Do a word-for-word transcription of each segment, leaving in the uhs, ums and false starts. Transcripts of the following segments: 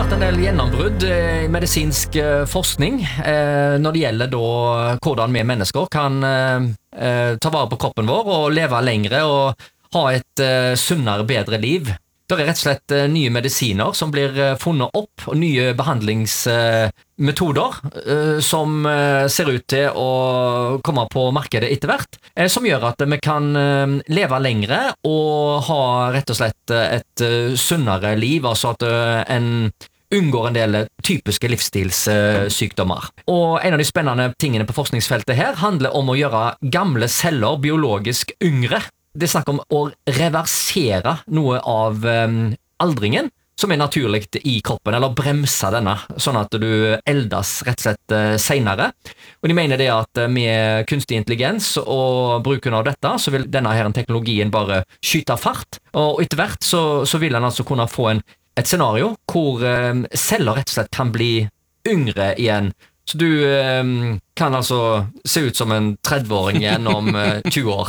vært en del gjennombrudd i medisinsk forskning når det gjelder da hvordan vi mennesker kan ta vare på kroppen vår og leve lengre og ha et sunnere, bedre liv. Det er rett og slett nye medisiner som blir funnet opp, og nye behandlingsmetoder som ser ut til å komme på markedet etter hvert, som gjør at vi kan leve lengre og ha rett og slett et sunnere liv, altså at en unngår en del typiske livsstilssykdommer. Og en av de spennende tingene på forskningsfeltet her handler om å gjøre gamle celler biologisk yngre. Det er snakk om å reversere noe av um, aldringen som er naturlig i kroppen, eller bremse denne, sånn at du eldes rett og slett uh, senere. Og de mener det at uh, med kunstig intelligens og bruken av dette, så vil denne her teknologien bare skyte fart, og etter hvert så, så vil den altså kunne få en, et scenario hvor um, celler rett og slett kan bli yngre igjen. Så du eh, kan altså se ut som en tretti-åring igjen om eh, tjue år.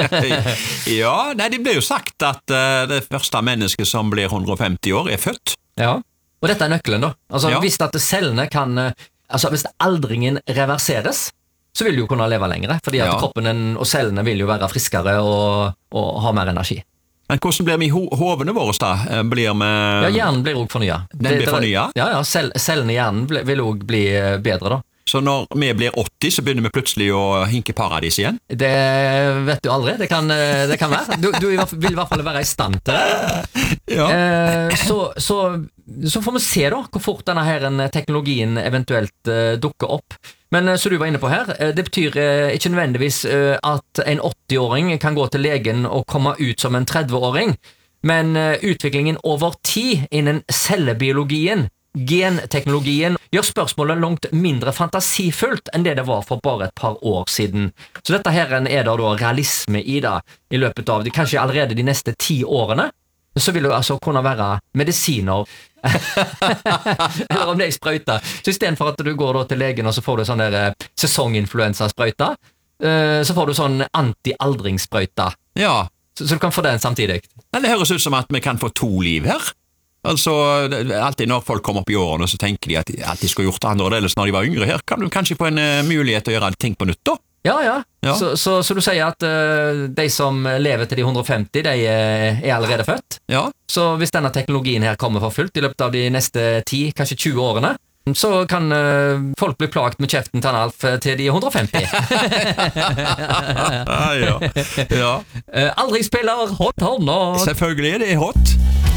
Ja, nei, det blir jo sagt at uh, det første mennesket som blir hundre og femti år er født. Ja, og dette er nøkkelen da. Altså, Ja. hvis at cellene kan, eh, altså hvis aldringen reverseres, så vil du jo kunne leve lengre, fordi at Ja. kroppen den- og cellene vil jo være friskere og, og ha mer energi. Men hvordan blir vi i ho hovene våre da? Eh, Blir vi... Ja, hjernen blir også fornyet. Den blir Det- det- fornyet? Ja, ja, cell, cellene i hjernen ble- vil også bli eh, bedre da. Så når vi blir åtti, så begynner vi plutselig å hinke paradis igjen? Det vet du aldri, det kan, eh, det kan være. Du, du i hvert fall- vil i hvert fall være i stand til det. Ja. Eh, så, så, så får vi se da hvor fort denne her teknologien eventuelt eh, dukker opp. Men eh, som du var inne på her, eh, det betyr eh, ikke nødvendigvis eh, at en åtti-åring kan gå til legen og komme ut som en tretti-åring, men eh, utviklingen over tid innen cellebiologien, genteknologien, gjør spørsmålet langt mindre fantasifullt enn det det var for bare et par år siden. Så dette her er det da realisme i det, i løpet av de, kanskje allerede de neste ti årene, så vil det altså kunne være medisiner, eller om det er sprøyter. Så i stedet for at du går da til legen og så får du sånn der eh, sesonginfluensa-sprøyter, eh, så får du sånn anti-aldringssprøyter. Ja. Så, så du kan få den samtidig. Men det høres ut som at vi kan få to liv her. Altså, det- alltid når folk kommer opp i årene, så tenker de at de alltid skulle gjort annerledes når de var yngre. Her kan du kanskje få en eh, mulighet til å gjøre ting på nytt da. Ja, ja. Ja. Så, så, så du sier at eh, de som lever til de hundre og femti, de er, er allerede født. Ja. Så hvis denne teknologien her kommer for fullt i løpet av de neste ti, kanskje tjue årene, så kan eh, folk bli plagt med kjeften til en Alf til de hundre og femti. ja. Ja. Eh, aldri spiller hot hånd og Selvfølgelig er det hot.